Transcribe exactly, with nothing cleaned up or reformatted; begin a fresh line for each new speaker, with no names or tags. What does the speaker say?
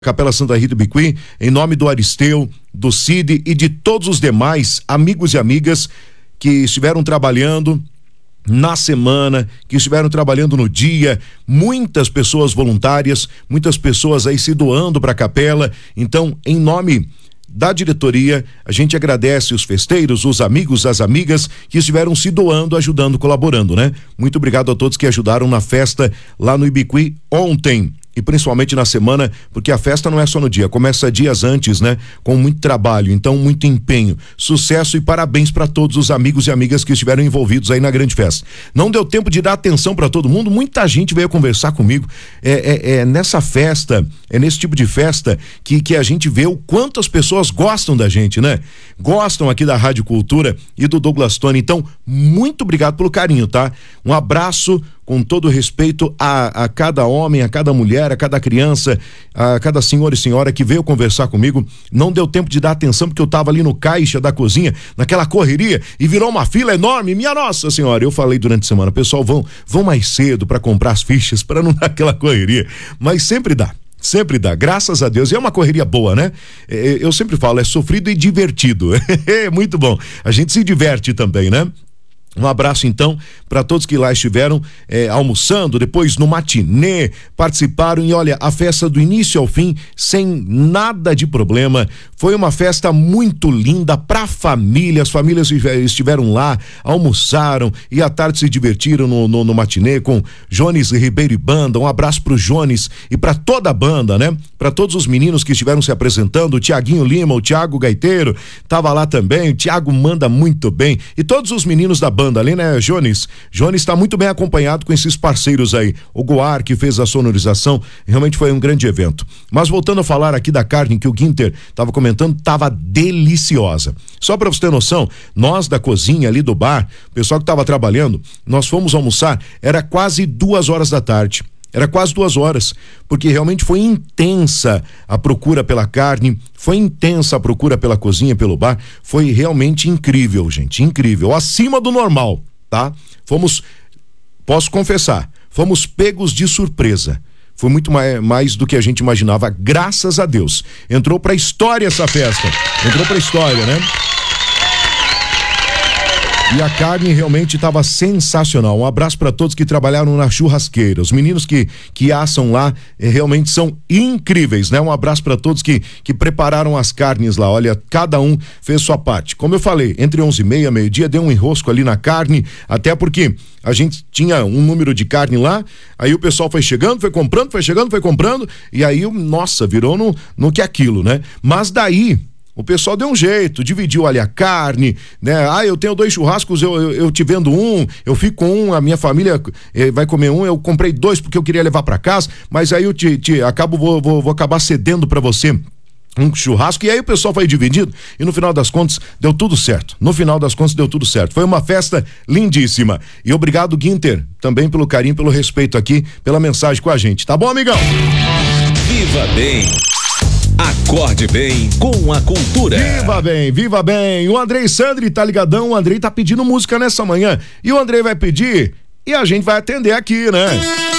Capela Santa Rita Ibiqui, em nome do Aristeu, do Cid e de todos os demais amigos e amigas que estiveram trabalhando na semana, que estiveram trabalhando no dia, muitas pessoas voluntárias, muitas pessoas aí se doando para a capela. Então, em nome da diretoria, a gente agradece os festeiros, os amigos, as amigas que estiveram se doando, ajudando, colaborando, né? Muito obrigado a todos que ajudaram na festa lá no Ibiqui ontem. E principalmente na semana, porque a festa não é só no dia, começa dias antes, né? Com muito trabalho, então muito empenho, sucesso e parabéns para todos os amigos e amigas que estiveram envolvidos aí na grande festa. Não deu tempo de dar atenção para todo mundo, muita gente veio conversar comigo. É, é, é nessa festa, é nesse tipo de festa que, que a gente vê o quanto as pessoas gostam da gente, né? Gostam aqui da Rádio Cultura e do Douglas Tony. Então, muito obrigado pelo carinho, tá? Um abraço com todo respeito a, a cada homem, a cada mulher, a cada criança, a cada senhor e senhora que veio conversar comigo. Não deu tempo de dar atenção porque eu tava ali no caixa da cozinha, naquela correria, e virou uma fila enorme. Minha Nossa Senhora, eu falei durante a semana, pessoal, vão, vão mais cedo para comprar as fichas, para não dar aquela correria, mas sempre dá. Sempre dá, graças a Deus. E é uma correria boa, né? Eu sempre falo, é sofrido e divertido. Muito bom. A gente se diverte também, né? Um abraço então para todos que lá estiveram eh, almoçando, depois no matinê, participaram e olha, a festa do início ao fim, sem nada de problema. Foi uma festa muito linda pra família, as famílias estiveram lá, almoçaram e à tarde se divertiram no, no, no matinê com Jones Ribeiro e Banda. Um abraço pro Jones e pra toda a banda, né? Pra todos os meninos que estiveram se apresentando, o Tiaguinho Lima, o Thiago Gaiteiro, tava lá também, o Thiago manda muito bem e todos os meninos da banda ali, né, Jones? Jones está muito bem acompanhado com esses parceiros aí. O Goar, que fez a sonorização, realmente foi um grande evento. Mas voltando a falar aqui da carne que o Ginter estava comentando, estava deliciosa. Só para você ter noção, nós da cozinha ali do bar, o pessoal que estava trabalhando, nós fomos almoçar, era quase duas horas da tarde. Era quase duas horas, porque realmente foi intensa a procura pela carne, foi intensa a procura pela cozinha, pelo bar, foi realmente incrível, gente, incrível, acima do normal, tá? Fomos, posso confessar, fomos pegos de surpresa, foi muito mais, mais do que a gente imaginava, graças a Deus. Entrou pra história essa festa, entrou pra história, né? E a carne realmente estava sensacional. Um abraço para todos que trabalharam na churrasqueira. Os meninos que que assam lá eh, realmente são incríveis, né? Um abraço para todos que que prepararam as carnes lá. Olha, cada um fez sua parte. Como eu falei, entre onze e meia, meio-dia, deu um enrosco ali na carne, até porque a gente tinha um número de carne lá, aí o pessoal foi chegando, foi comprando, foi chegando, foi comprando, e aí, nossa, virou no, no que aquilo, né? Mas daí o pessoal deu um jeito, dividiu ali a carne, né? Ah, eu tenho dois churrascos, eu, eu, eu te vendo um, eu fico com um, a minha família eh, vai comer um, eu comprei dois porque eu queria levar para casa, mas aí eu te, te acabo, vou, vou, vou acabar cedendo para você um churrasco, e aí o pessoal foi dividido e no final das contas deu tudo certo, no final das contas deu tudo certo, foi uma festa lindíssima, e obrigado Ginter, também pelo carinho, pelo respeito aqui, pela mensagem com a gente, tá bom, amigão?
Viva bem! Acorde bem com a cultura.
Viva bem, viva bem. O Andrei Sandri tá ligadão, o Andrei tá pedindo música nessa manhã. E o Andrei vai pedir e a gente vai atender aqui, né?